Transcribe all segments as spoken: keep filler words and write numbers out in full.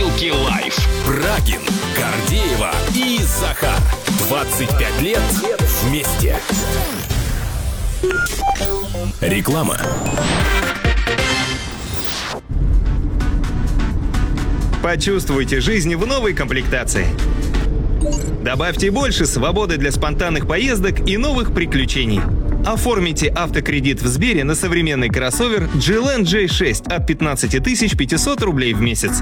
Вилки Лайф. Брагин, Гордеева и Захар. двадцать пять лет вместе. Реклама. Почувствуйте жизнь в новой комплектации. Добавьте больше свободы для спонтанных поездок и новых приключений. Оформите автокредит в Сбере на современный кроссовер джи эл эн джей шесть от пятнадцать тысяч пятьсот рублей в месяц.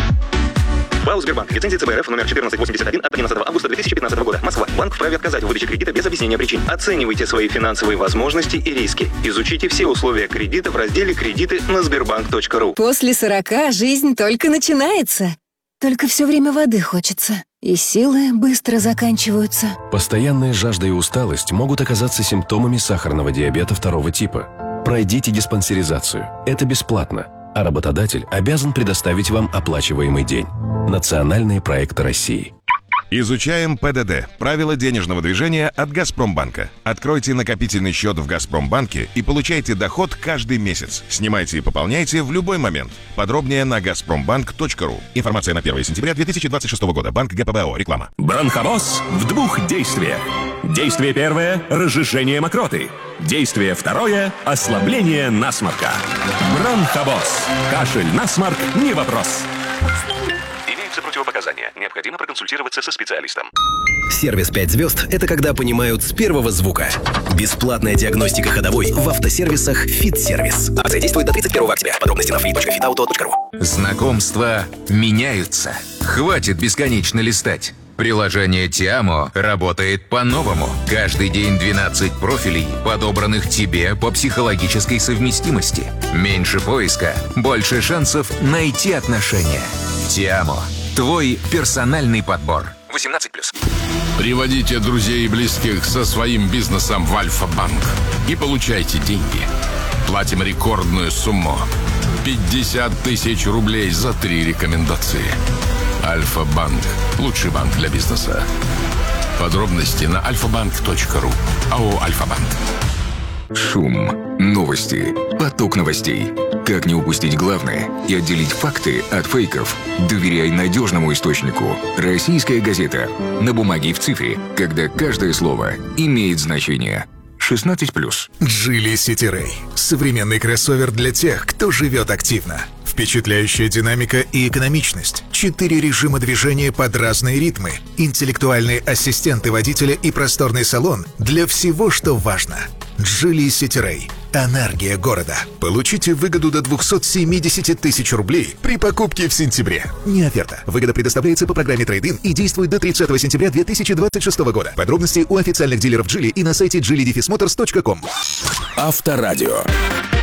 ПАО «Сбербанк». Лицензия цэ бэ эр эф номер четырнадцать восемьдесят один от тринадцатого августа две тысячи пятнадцатого года. Москва. Банк вправе отказать в выдаче кредита без объяснения причин. Оценивайте свои финансовые возможности и риски. Изучите все условия кредита в разделе «Кредиты» на сбербанк точка ру. После сорока жизнь только начинается. Только все время воды хочется. И силы быстро заканчиваются. Постоянная жажда и усталость могут оказаться симптомами сахарного диабета второго типа. Пройдите диспансеризацию. Это бесплатно. А работодатель обязан предоставить вам оплачиваемый день. Национальные проекты России. Изучаем пэ дэ дэ – правила денежного движения от Газпромбанка. Откройте накопительный счет в Газпромбанке и получайте доход каждый месяц. Снимайте и пополняйте в любой момент. Подробнее на газпромбанк точка ру. Информация на первое сентября две тысячи двадцать шестого года. Банк гэ пэ бэ о. Реклама. Бронхобоз в двух действиях. Действие первое – разжижение мокроты. Действие второе – ослабление насморка. Бронхобоз. Кашель, насморк – не вопрос. Имеются противопоказания. Необходимо проконсультироваться со специалистом. Сервис пять звезд – это когда понимают с первого звука. Бесплатная диагностика ходовой в автосервисах «Фит-сервис». Акция действует до тридцать первого октября. Подробности на фри точка фитауто точка ру. Знакомства меняются. Хватит бесконечно листать. Приложение Тиамо работает по-новому. Каждый день двенадцать профилей, подобранных тебе по психологической совместимости. Меньше поиска, больше шансов найти отношения. Тиамо. Твой персональный подбор. восемнадцать плюс. Приводите друзей и близких со своим бизнесом в Альфа-банк и получайте деньги. Платим рекордную сумму. пятьдесят тысяч рублей за три рекомендации. Альфа-банк. Лучший банк для бизнеса. Подробности на альфа-банк точка ру. АО «Альфа-банк». Шум. Новости. Поток новостей. Как не упустить главное и отделить факты от фейков? Доверяй надежному источнику. Российская газета. На бумаге и в цифре, когда каждое слово имеет значение. шестнадцать плюс. Geely City Ray. Современный кроссовер для тех, кто живет активно. Впечатляющая динамика и экономичность. Четыре режима движения под разные ритмы. Интеллектуальные ассистенты водителя и просторный салон для всего, что важно. Geely City Ray. Энергия города. Получите выгоду до двести семьдесят тысяч рублей при покупке в сентябре. Не оферта. Выгода предоставляется по программе Трейд-ин и действует до тридцатого сентября две тысячи двадцать шестого года. Подробности у официальных дилеров Geely и на сайте джили моторс точка ком. Авторадио.